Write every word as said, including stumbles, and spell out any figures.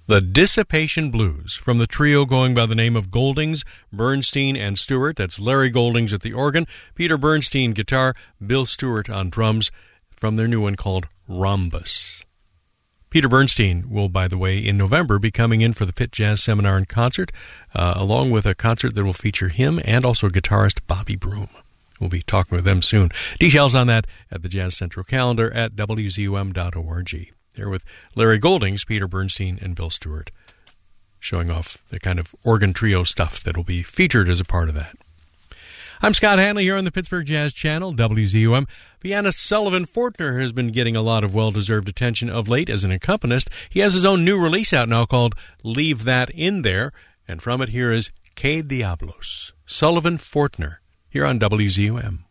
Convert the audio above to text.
The Dissipation Blues from the trio going by the name of Goldings, Bernstein, and Stewart. That's Larry Goldings at the organ, Peter Bernstein guitar, Bill Stewart on drums, from their new one called Rhombus. Peter Bernstein will, by the way, in November be coming in for the Pitt Jazz Seminar and Concert, uh, along with a concert that will feature him and also guitarist Bobby Broom. We'll be talking with them soon. Details on that at the Jazz Central calendar at W Z U M dot org. There with Larry Goldings, Peter Bernstein, and Bill Stewart, showing off the kind of organ trio stuff that will be featured as a part of that. I'm Scott Hanley here on the Pittsburgh Jazz Channel, W Z U M. Pianist Sullivan Fortner has been getting a lot of well-deserved attention of late as an accompanist. He has his own new release out now called Leave That In There, and from it here is Que Diablos, Sullivan Fortner, here on W Z U M.